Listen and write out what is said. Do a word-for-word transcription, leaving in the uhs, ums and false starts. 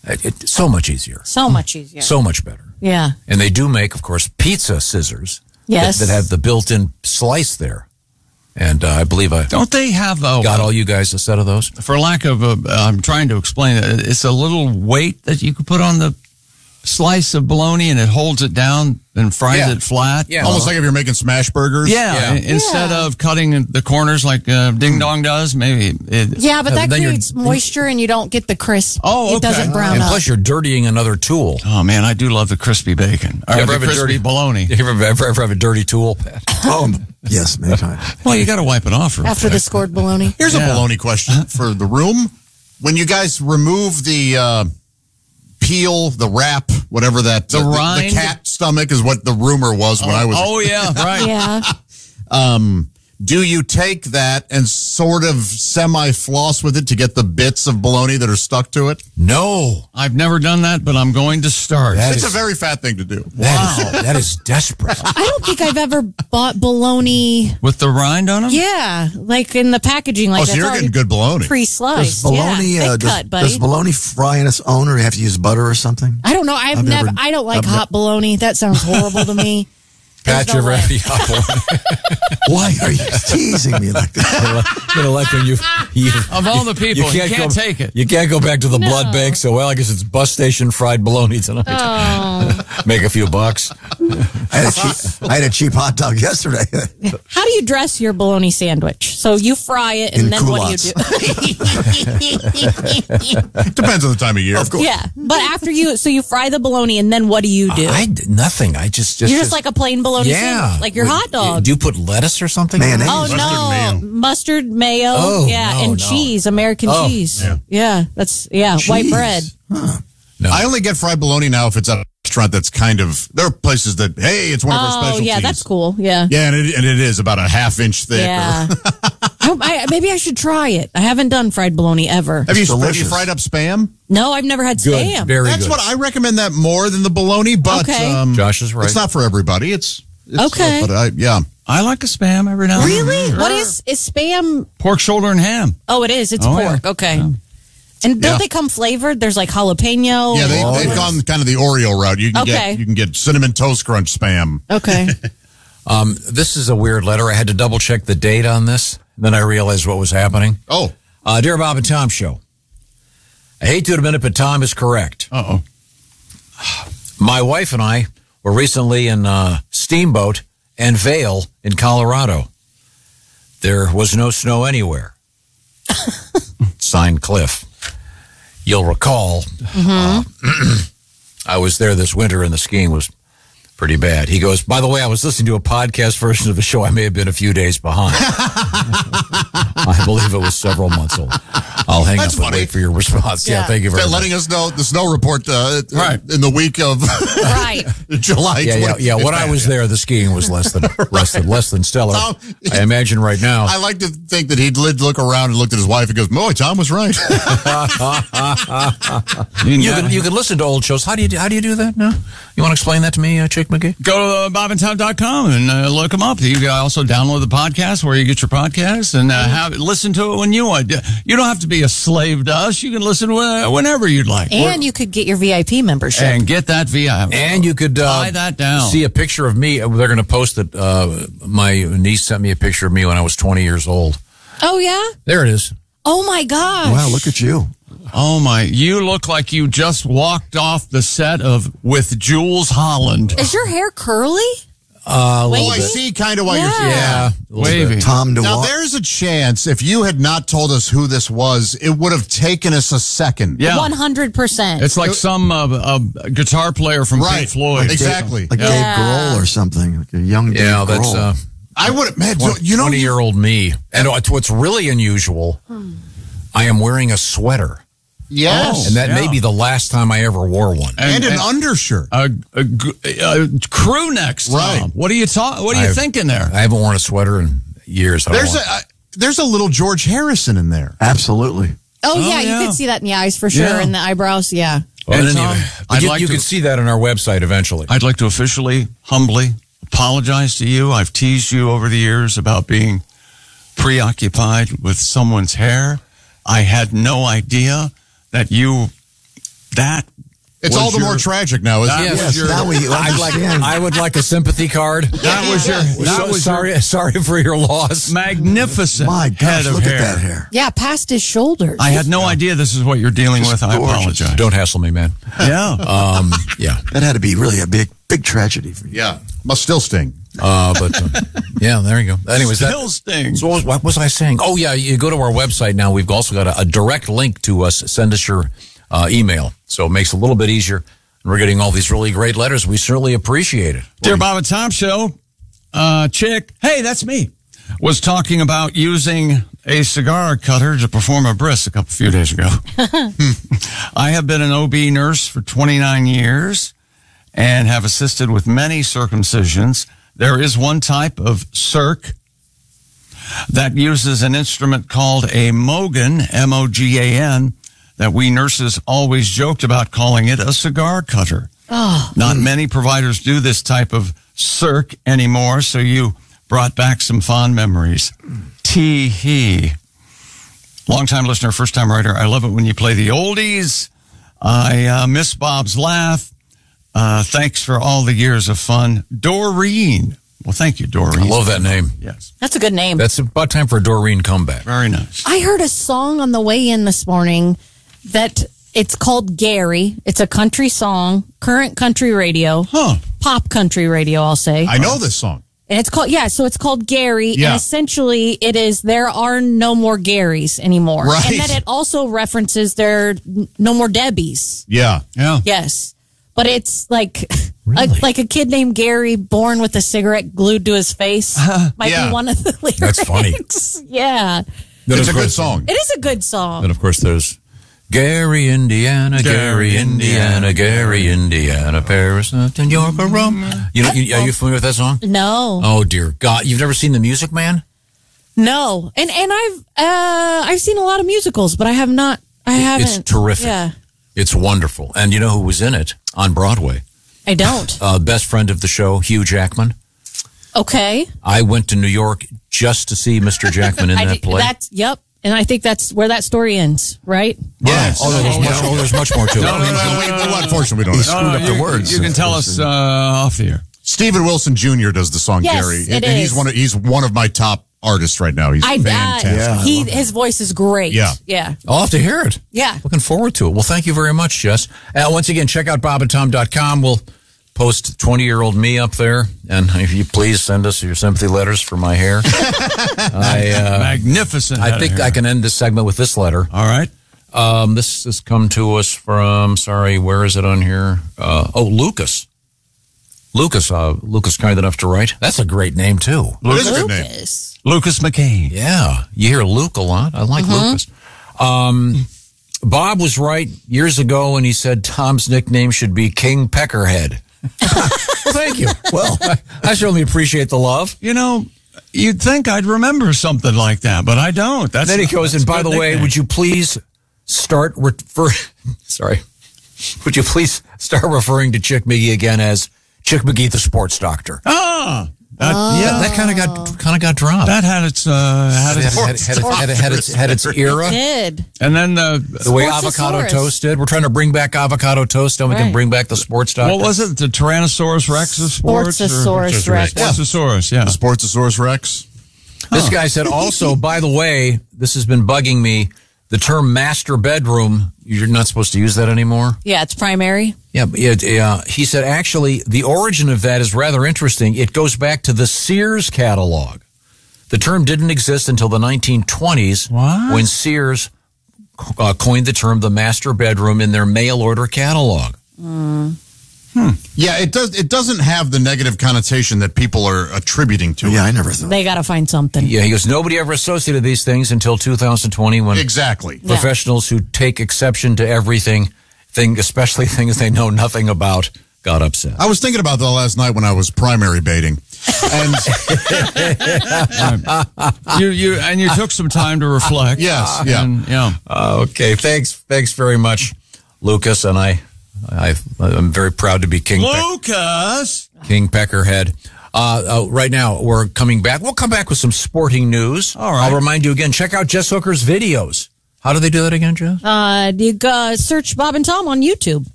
It, it's so much easier. So much easier. So much better. Yeah. And they do make, of course, pizza scissors. Yes. That, that have the built-in slice there. And uh, I believe I don't they have uh, got all you guys a set of those? For lack of, a, I'm trying to explain it. It's a little weight that you could put on the slice of bologna, and it holds it down and fries Yeah. it flat. Yeah, almost like if you're making smash burgers. Yeah, Yeah. i- instead Yeah. of cutting the corners like uh, Ding Dong does, maybe. It, Yeah, but Uh, that then you're- creates moisture and you don't get the crisp. Oh, It okay. doesn't brown And up. plus, you're dirtying another tool. Oh man, I do love the crispy bacon or You ever the have a crispy dirty- bologna. You ever, ever, ever have a dirty tool, Pat? Oh, yes, many times. Well, you got to wipe it off real After the quick. scored bologna. Here's Yeah. a bologna question for the room. When you guys remove the uh, peel, the wrap, whatever that, The uh, rind? the cat stomach is what the rumor was when I was. Oh yeah, right. Yeah. Um, do you take that and sort of semi-floss with it to get the bits of bologna that are stuck to it? No. I've never done that, but I'm going to start. That It's is- a very fat thing to do. That is, that is desperate. I don't think I've ever bought bologna. With the rind on them? Yeah, like in the packaging, like Oh, so that's you're already getting good bologna. pre-sliced. Does bologna, yeah, uh, thick does, cut, buddy. does bologna fry in its own, or do you have to use butter or something? I don't know. I've, I've never, never- I don't like I've hot bologna. That sounds horrible to me. Pat, There's you no ever way. have the hot Why are you teasing me like that? You know, like when you, you Of all the people, you can't go, take it. You can't go back to the No. blood bank, so, well, I guess it's bus station fried bologna tonight. Oh. Make a few bucks. I had a cheap, I had a cheap hot dog yesterday. How do you dress your bologna sandwich? So you fry it, and In then what do you do? Depends on the time of year. Of course. Yeah, but after you, so you fry the bologna, and then what do you do? I did nothing. I just, just You're just like a plain bologna yeah, sandwich, like your What- hot dog. Do you put lettuce or something? Mayonnaise. Oh Mustard no, mayo. mustard mayo, Oh, yeah, no, and no. cheese, American Oh, cheese. yeah. Yeah. that's yeah, white Cheese. bread. No. I only get fried bologna now if it's at a restaurant that's kind of. There are places that, hey, it's one of our Oh specialties. yeah, that's cool. Yeah, Yeah, and it, and it is about a half inch thick. yeah. I, I, maybe I should try it. I haven't done fried bologna ever. Have you, It's have you delicious. fried up Spam? No, I've never had Good. spam. Very That's good. what I recommend that more than the bologna, but Okay. um, Josh is right. It's not for everybody. It's, it's Okay. But I, yeah. I like a Spam every now and then. Really? What is is spam? Pork shoulder and ham. Oh, it is. It's Oh, pork. yeah. Okay. And don't Yeah. they come flavored? There's like jalapeno. Yeah, they, or- they've gone kind of the Oreo route. You can Okay. get you can get cinnamon toast crunch Spam. Okay. Um, this is a weird letter. I had to double check the date on this. Then I realized what was happening. Oh, Uh, Dear Bob and Tom Show, I hate to admit it, but Tom is correct. Uh-oh. My wife and I were recently in uh, Steamboat and Vail in Colorado. There was no snow anywhere. Signed, Cliff. You'll recall, uh, I was there this winter and the skiing was pretty bad. He goes, by the way, I was listening to a podcast version of the show. I may have been a few days behind. I believe it was several months old. I'll hang That's up and funny. wait for your response. Yeah, Yeah. thank you very they're much. letting us know the snow report uh, Right. in the week of Right. July. Yeah, yeah, yeah. It's When I bad, was yeah. there, the skiing was less than less than less than stellar. Tom, I imagine right now. I like to think that he'd lit- look around and looked at his wife and goes, "Boy, Tom was right." You You can, can you can listen to old shows. How do you do, how do you do that? No, you want to explain that to me, uh, Chick McGee? go to uh, bob and tom dot com and uh, look them up. You can also download the podcast where you get your podcasts and uh, have listen to it when you want. You don't have to be a slave to us. You can listen wh- whenever you'd like. And you could get your V I P membership. and get that via. And you could uh, Tie that down. See a picture of me. They're going to post it. Uh, my niece sent me a picture of me when I was twenty years old. Oh yeah. There it is. Oh my gosh. Wow, look at you. Oh my! You look like you just walked off the set of With Jules Holland. Is your hair curly? Uh, Oh, Wavy? I see kind of why Yeah. you're. yeah, a little Wavy. bit. Tom Now, DeWalt. there's a chance if you had not told us who this was, it would have taken us a second. Yeah, One hundred percent. it's like some uh, uh, guitar player from Right. Pink Floyd. Exactly. Like Yeah. Dave Grohl or something. Like a young Dave Yeah, that's Grohl. uh, I would have, man, you know, twenty year old me. And what's what's really unusual, I am wearing a sweater, yes. and that may Yeah. be the last time I ever wore one. and, an undershirt. a, a, g- a crew necks. Tom. Right. What are you ta- What are you I've- thinking there? I haven't worn a sweater in years. I don't There's a want- uh, there's a little George Harrison in there. Absolutely. Oh, yeah, yeah. you could see that in the eyes for sure, Yeah. and the eyebrows. Yeah. Well, And in any Tom, event, but I'd you, like you to- can see that on our website eventually. I'd like to officially, humbly apologize to you. I've teased you over the years about being preoccupied with someone's hair. I had no idea that you that It's was all the your- more tragic now, isn't That it? was Yes, your- now we I'd like, understand. I would like a sympathy card. That was your. That So was sorry, your sorry for your loss. magnificent My head gosh, of look hair. at that hair. Yeah, past his shoulders. I had no idea this is what you're dealing with. I gorgeous. apologize. Don't hassle me, man. Yeah. Um, yeah, That had to be really a big, big tragedy for you. Yeah. Must still sting. uh, but uh, yeah, there you go. Anyways, that, Still stings. So what was, what was I saying? Oh yeah, you go to our website now. We've also got a, a direct link to us. Send us your uh, email, so it makes it a little bit easier. And we're getting all these really great letters. We certainly appreciate it. Dear Bob and Tom Show, uh, chick, hey, that's me, was talking about using a cigar cutter to perform a bris a couple few days ago. I have been an O B nurse for twenty-nine years and have assisted with many circumcisions. There is one type of circ that uses an instrument called a Mogan, M O G A N, that we nurses always joked about calling it a cigar cutter. Oh. Not many providers do this type of circ anymore, so you brought back some fond memories. Tee hee. Long-time listener, first-time writer. I love it when you play the oldies. I uh, miss Bob's laugh. Uh, thanks for all the years of fun. Doreen. Well, thank you, Doreen. I love that name. Yes. That's a good name. That's about time for a Doreen comeback. Very nice. I heard a song on the way in this morning that it's called Gary. It's a country song, current country radio, Huh. pop country radio, I'll say. I know this song. And it's called, yeah, so it's called Gary. Yeah. And essentially it is, there are no more Garys anymore. Right. And then it also references there are n- no more Debbies. Yeah. Yeah. Yes. But it's like, Really? a, like a kid named Gary born with a cigarette glued to his face might Yeah. be one of the lyrics. That's funny. Yeah. Then, It's of a good course- song. It is a good song. Then, of course, there's Gary, Indiana, Gary, Gary, Indiana, Gary, Indiana, Paris, and York, or Rome. You know, you, are you familiar with that song? No. Oh dear God, you've never seen The Music Man? No. And and I've uh I've seen a lot of musicals, but I have not I haven't. It's terrific. Yeah. It's wonderful. And you know who was in it on Broadway? I don't. Uh, best friend of the show, Hugh Jackman. Okay. I went to New York just to see Mister Jackman in I that did- play. That's yep. And I think that's where that story ends, right? Yes. Oh, no, there's much, oh, there's much more to it. No, no, no, we, well, unfortunately, we don't. He know. screwed up the you, words. You can tell us uh, off the air. Stephen Wilson Junior does the song Yes, Gary, it and, and he's is. one of he's one of my top artists right now. He's I fantastic. Yeah, I he love his voice is great. Yeah. Yeah. I'll have to hear it. Yeah. Looking forward to it. Well, thank you very much, Jess. Uh, once again, check out bob and tom dot com. We'll post twenty-year-old me up there. And if you please send us your sympathy letters for my hair. I, uh, Magnificent. head I of think hair. I can end this segment with this letter. All right. Um, this has come to us from, sorry, where is it on here? Uh, oh, Lucas. Lucas, uh, Lucas kind enough to write. That's a great name, too. It is a good name. Lucas. Lucas McCain. Yeah, you hear Luke a lot. I like Lucas. Um, Bob was right years ago when he said Tom's nickname should be King Peckerhead. Well, thank you. Well, I, I certainly appreciate the love. You know, you'd think I'd remember something like that, but I don't. That's Then he goes, that's and by good the way, nickname. would you please start refer? Sorry, would you please start referring to Chick McGee again as Chick McGee, the sports doctor? Ah, that, Yeah, that kind of got kind of got dropped. that had its uh, had Had, its, had, had, had, had, had its had its era. Did. and then the The way avocado Sportsosaurus. toast did. We're trying to bring back avocado toast, and we can Right. bring back the sports doctor. what was it? The Tyrannosaurus Rex of sports? or- Sportsosaurus Rex. Sportsosaurus, yeah. Sportsosaurus Rex. This guy said also, by the way, this has been bugging me. The term master bedroom, you're not supposed to use that anymore. Yeah, it's primary. Yeah, but it, uh, he said actually the origin of that is rather interesting. It goes back to the Sears catalog. The term didn't exist until the nineteen twenties What? when Sears uh, coined the term the master bedroom in their mail order catalog. Yeah, it does. It doesn't have the negative connotation that people are attributing to Yeah, it. I never thought. They got to find something. Yeah, he goes, nobody ever associated these things until two thousand twenty when Exactly. Yeah. professionals who take exception to everything, thing, especially things they know nothing about, got upset. I was thinking about that last night when I was primary baiting, and You you and you took some time to reflect. Yes, yeah. And, yeah. Uh, okay, thanks, thanks very much, Lucas, and I, I, I'm very proud to be King Peck, Lucas. King Peckerhead. Uh, uh, right now, we're coming back. We'll come back with some sporting news. All right. I'll remind you again. Check out Jess Hooker's videos. How do they do that again, Joe? Uh, you uh, search Bob and Tom on YouTube.